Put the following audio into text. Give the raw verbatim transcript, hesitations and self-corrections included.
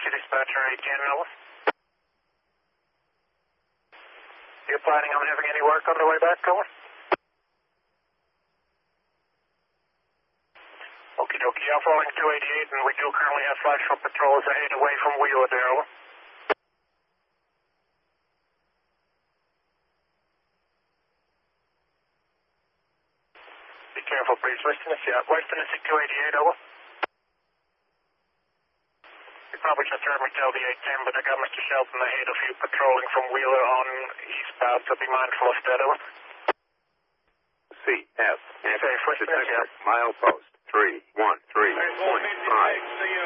Emergency dispatcher eight ten, over. You planning on having any work on the way back, over? Okie dokie, Alpha Link two eighty-eight, and we do currently have flash foot patrols ahead away from Wheeler there, over. Be careful, please. West Tennessee, uh, West Tennessee two eighty-eight, over. You probably just heard me tell the eight ten, but I got Mister Shelton ahead of you patrolling from Wheeler on eastbound, so be mindful of that, over. C F. Safe, West Tennessee. Milepost three one three point five.